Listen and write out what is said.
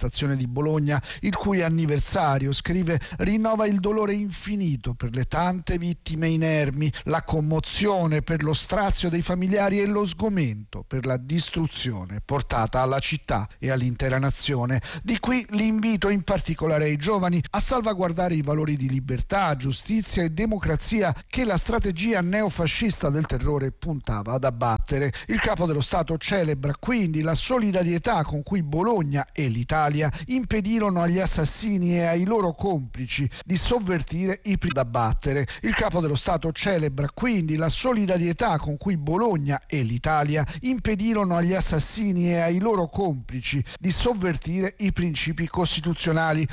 stazione di Bologna, il cui anniversario, scrive, rinnova il dolore infinito per le tante vittime inermi, la commozione per lo strazio dei familiari e lo sgomento per la distruzione portata alla città e all'intera nazione. Di qui l'invito in particolare ai giovani a salvaguardare i valori di libertà, giustizia e democrazia che la strategia neofascista del terrore puntava ad abbattere. Il capo dello Stato celebra quindi la solidarietà con cui Bologna e l'Italia impedirono agli assassini e ai loro complici di sovvertire i da abbattere. Il capo dello Stato celebra quindi la solidarietà con cui Bologna e l'Italia impedirono agli assassini e ai loro complici di sovvertire i principi costituzionali.